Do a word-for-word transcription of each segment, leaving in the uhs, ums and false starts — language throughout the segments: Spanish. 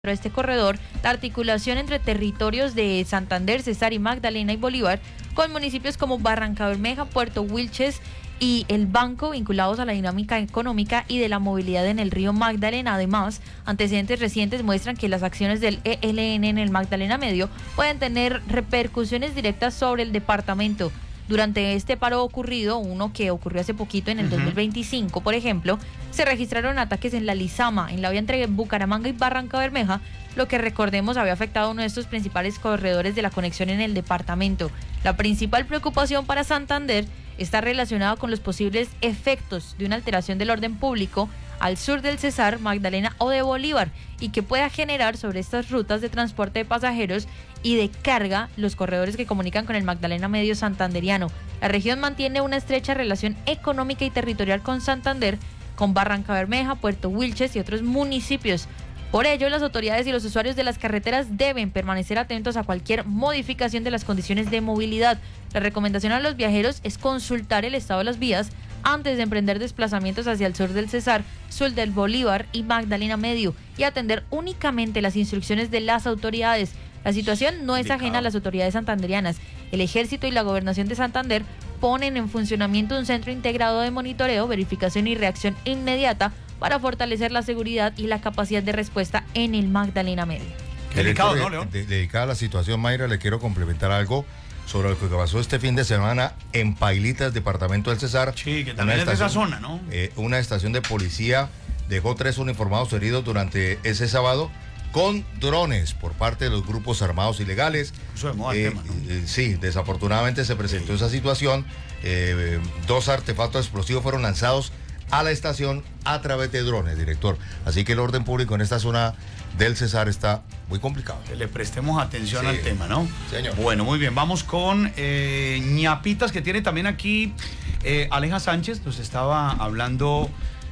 este corredor, la articulación entre territorios de Santander, Cesar y Magdalena y Bolívar, con municipios como Barrancabermeja, Puerto Wilches y el Banco, vinculados a la dinámica económica y de la movilidad en el río Magdalena. Además, antecedentes recientes muestran que las acciones del E L N en el Magdalena Medio pueden tener repercusiones directas sobre el departamento. Durante este paro ocurrido, uno que ocurrió hace poquito en el uh-huh. dos mil veinticinco, por ejemplo, se registraron ataques en la Lizama, en la vía entre Bucaramanga y Barrancabermeja, lo que, recordemos, había afectado a uno de estos principales corredores de la conexión en el departamento. La principal preocupación para Santander está relacionada con los posibles efectos de una alteración del orden público al sur del Cesar, Magdalena o de Bolívar, y que pueda generar sobre estas rutas de transporte de pasajeros y de carga los corredores que comunican con el Magdalena Medio santanderiano. La región mantiene una estrecha relación económica y territorial con Santander, con Barrancabermeja, Puerto Wilches y otros municipios. Por ello, las autoridades y los usuarios de las carreteras deben permanecer atentos a cualquier modificación de las condiciones de movilidad. La recomendación a los viajeros es consultar el estado de las vías antes de emprender desplazamientos hacia el sur del Cesar, sur del Bolívar y Magdalena Medio, y atender únicamente las instrucciones de las autoridades. La situación no es ajena a las autoridades santanderianas. El Ejército y la Gobernación de Santander ponen en funcionamiento un centro integrado de monitoreo, verificación y reacción inmediata para fortalecer la seguridad y la capacidad de respuesta en el Magdalena Medio. Delicado, ¿no, León? De, dedicada a la situación, Mayra, le quiero complementar algo sobre lo que pasó este fin de semana en Pailitas, departamento del Cesar. Sí, que también es de esa zona, ¿no? Eh, una estación de policía dejó tres uniformados heridos durante ese sábado con drones por parte de los grupos armados ilegales. Eso de moda eh, el tema, ¿no? eh, sí, desafortunadamente se presentó sí. esa situación. Eh, dos artefactos explosivos fueron lanzados a la estación a través de drones, director. Así que el orden público en esta zona del Cesar está muy complicado. Que le prestemos atención sí. al tema, ¿no? Señor. Bueno, muy bien. Vamos con eh, ñapitas que tiene también aquí eh, Aleja Sánchez. Nos estaba hablando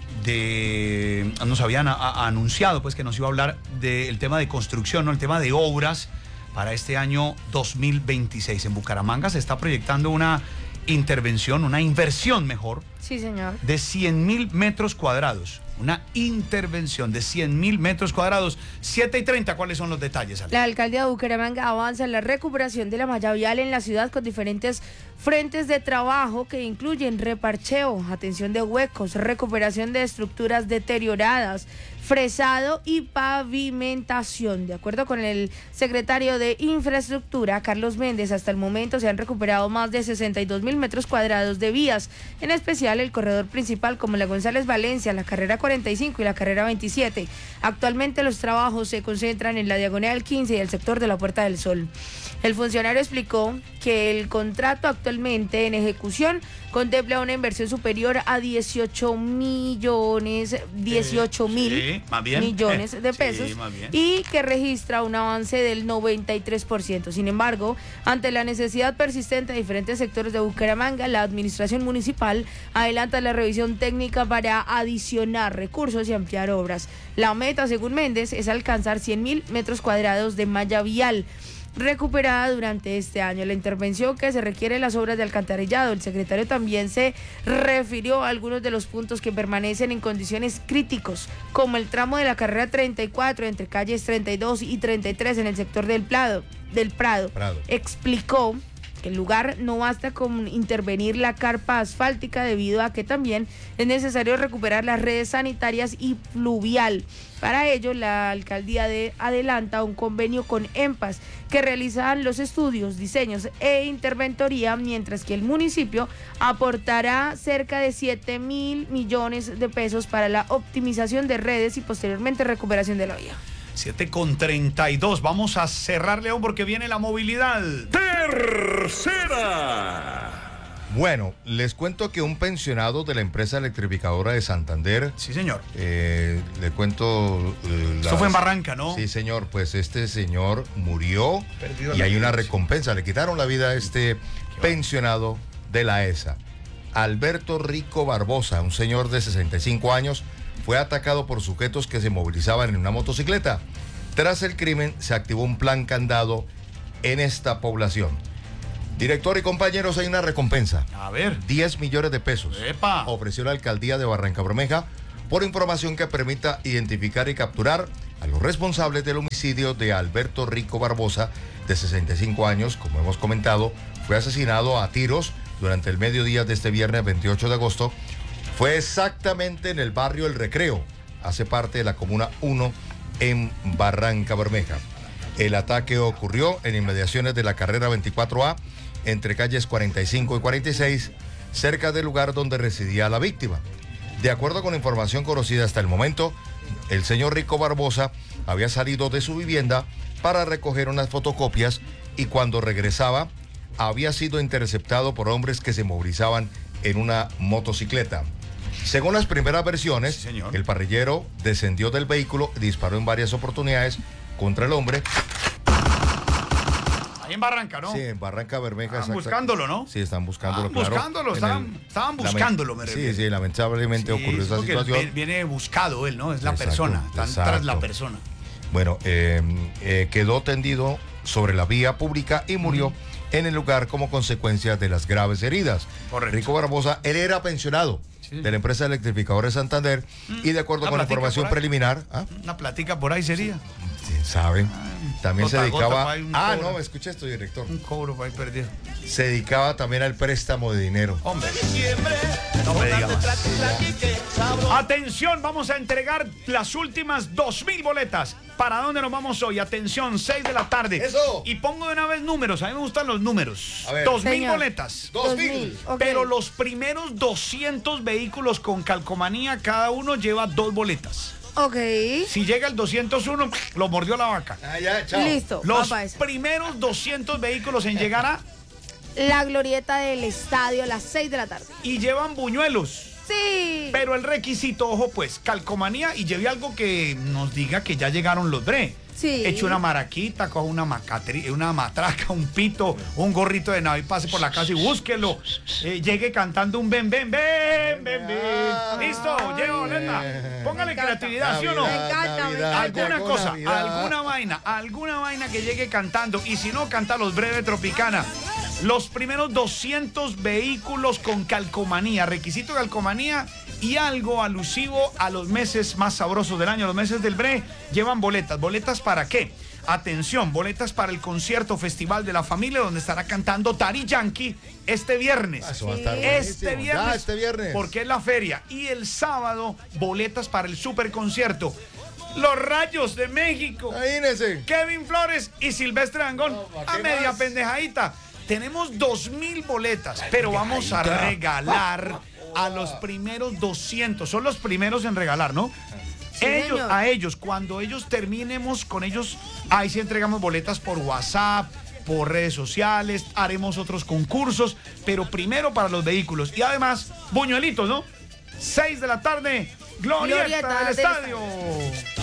de... Nos habían a, a, anunciado pues que nos iba a hablar del tema de construcción, ¿no? El tema de obras para este año dos mil veintiséis. En Bucaramanga se está proyectando una intervención, una inversión mejor. Sí, señor. De cien mil metros cuadrados. Una intervención de cien mil metros cuadrados. siete y treinta, ¿cuáles son los detalles, Ale? La alcaldía de Bucaramanga avanza en la recuperación de la malla vial en la ciudad con diferentes frentes de trabajo que incluyen reparcheo, atención de huecos, recuperación de estructuras deterioradas, fresado y pavimentación. De acuerdo con el secretario de Infraestructura, Carlos Méndez, hasta el momento se han recuperado más de sesenta y dos mil metros cuadrados de vías, en especial el corredor principal como la González Valencia, la carrera cuarenta y cinco y la carrera veintisiete. Actualmente los trabajos se concentran en la diagonal quince y el sector de la Puerta del Sol. El funcionario explicó que el contrato actualmente en ejecución contempla una inversión superior a dieciocho millones, dieciocho mil sí, más bien. millones de Sí, pesos más bien. y que registra un avance del noventa y tres por ciento. Sin embargo, ante la necesidad persistente de diferentes sectores de Bucaramanga, la administración municipal adelanta la revisión técnica para adicionar recursos y ampliar obras. La meta, según Méndez, es alcanzar cien mil metros cuadrados de malla vial recuperada durante este año. La intervención que se requiere en las obras de alcantarillado. El secretario también se refirió a algunos de los puntos que permanecen en condiciones críticos, como el tramo de la carrera treinta y cuatro entre calles treinta y dos y treinta y tres en el sector del Prado. Del Prado. Prado. Explicó que el lugar no basta con intervenir la carpa asfáltica debido a que también es necesario recuperar las redes sanitarias y fluvial. Para ello, la alcaldía de adelanta un convenio con EMPAS que realizan los estudios, diseños e interventoría, mientras que el municipio aportará cerca de siete mil millones de pesos para la optimización de redes y posteriormente recuperación de la vía. siete con treinta y dos. Vamos a cerrar, León, porque viene la movilidad. Tercera. Bueno, les cuento que un pensionado de la empresa electrificadora de Santander. Sí, señor. Eh, le cuento. Eh, Esto las... fue en Barranca, ¿no? Sí, señor. Pues este señor murió Perdido y hay una recompensa. Le quitaron la vida a este pensionado de la E S A. Alberto Rico Barbosa, un señor de sesenta y cinco años, fue atacado por sujetos que se movilizaban en una motocicleta. Tras el crimen, se activó un plan candado en esta población. Director y compañeros, hay una recompensa. A ver. diez millones de pesos. ¡Epa! Ofreció la alcaldía de Barrancabermeja por información que permita identificar y capturar a los responsables del homicidio de Alberto Rico Barbosa, de sesenta y cinco años, como hemos comentado, fue asesinado a tiros durante el mediodía de este viernes veintiocho de agosto. Fue exactamente en el barrio El Recreo, hace parte de la Comuna uno en Barranca Bermeja. El ataque ocurrió en inmediaciones de la carrera veinticuatro A, entre calles cuarenta y cinco y cuarenta y seis, cerca del lugar donde residía la víctima. De acuerdo con información conocida hasta el momento, el señor Rico Barbosa había salido de su vivienda para recoger unas fotocopias y cuando regresaba había sido interceptado por hombres que se movilizaban en una motocicleta. Según las primeras versiones, sí, señor. El parrillero descendió del vehículo y disparó en varias oportunidades contra el hombre. Ahí en Barranca, ¿no? Sí, en Barranca Bermeja. Están buscándolo, ¿no? Sí, están buscándolo, Ah, claro. buscándolo, En estaban, el- estaban buscándolo, me refiero. Sí, sí, lamentablemente Sí, ocurrió sí, esa porque situación. Viene buscado él, ¿no? Es la Exacto, persona, están tras la exacto. persona. Bueno, eh, eh, quedó tendido sobre la vía pública y murió en el lugar como consecuencia de las graves heridas. Correcto. Rico Barbosa, él era pensionado Sí. de la empresa electrificadora de Santander y de acuerdo Una con la platica información por ahí. preliminar, ¿ah? Una platica por ahí sería. ¿Quién sabe? También gota se a gota, dedicaba... pa' ahí un Ah, cobro. no, escucha esto, director. Un cobro por ahí perdido. Se dedicaba también al préstamo de dinero. Hombre, no me diga más. Atención, vamos a entregar las últimas dos mil boletas. ¿Para dónde nos vamos hoy? Atención, seis de la tarde. ¡Eso! Y pongo de una vez números, a mí me gustan los números. A ver. dos mil Señor. boletas. Dos mil. Ok. Pero los primeros doscientos vehículos con calcomanía, cada uno lleva dos boletas. Ok. Si llega el doscientos uno, lo mordió la vaca. Ah, ya, chao. Listo. Los va pa' esa. primeros doscientos vehículos en llegar a La glorieta del estadio a las seis de la tarde. y llevan buñuelos. Sí. Pero el requisito, ojo pues, calcomanía y lleve algo que nos diga que ya llegaron los bre. Sí. Eche una maraquita, coja una, macatri, una matraca, un pito, un gorrito de Navidad, pase por la casa y búsquelo. Eh, llegue cantando un ven, ven, ven, ven, ven. Listo, lleva boleta. Póngale creatividad, ¿sí o no? Me encanta, me encanta. Alguna llegó cosa, Navidad. alguna vaina, alguna vaina que llegue cantando. Y si no, canta los breves Tropicana. Los primeros doscientos vehículos con calcomanía, requisito de calcomanía y algo alusivo a los meses más sabrosos del año, los meses del bre, llevan boletas. ¿Boletas para qué? Atención, boletas para el concierto Festival de la Familia, donde estará cantando Daddy Yankee este viernes. Eso va a estar Este buenísimo. viernes, Ya, este viernes. porque es la feria. Y el sábado, boletas para el super concierto. Los Rayos de México. Imagínense. Kevin Flores y Silvestre Dangond. ¿para A qué media más? pendejadita. Tenemos dos mil boletas, pero vamos a regalar a los primeros doscientos. Son los primeros en regalar, ¿no? Sí, ellos, señor. a ellos, cuando ellos terminemos con ellos, ahí sí entregamos boletas por WhatsApp, por redes sociales, haremos otros concursos, pero primero para los vehículos. Y además, buñuelitos, ¿no? seis de la tarde, Glorieta, Glorieta del del estadio.